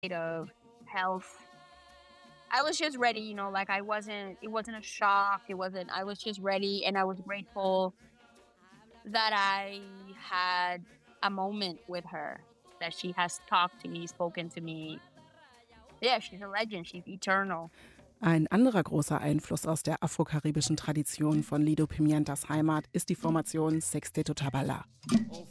of health. I was just ready, like it wasn't a shock. I was just ready and I was grateful that I had a moment with her, that she has talked to me, spoken to me. Yeah, she's a legend. She's eternal. Ein anderer großer Einfluss aus der afrokaribischen Tradition von Lido Pimientas Heimat ist die Formation Sexteto Tabala.